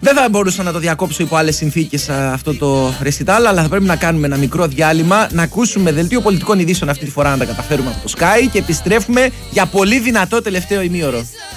Δεν θα μπορούσα να το διακόψω υπό άλλες συνθήκες αυτό το recital, αλλά θα πρέπει να κάνουμε ένα μικρό διάλειμμα, να ακούσουμε δελτίο πολιτικών ειδήσεων αυτή τη φορά, να τα καταφέρουμε από το Sky, και επιστρέφουμε για πολύ δυνατό τελευταίο ημίωρο.